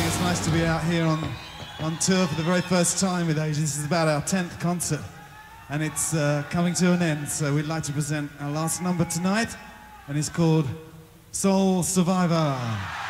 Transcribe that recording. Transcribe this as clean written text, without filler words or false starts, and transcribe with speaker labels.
Speaker 1: think it's nice to be out here on tour for the very first time with Asia. This is about our 10th concert, and it's coming to an end, so we'd like to present our last number tonight, and it's called Soul Survivor.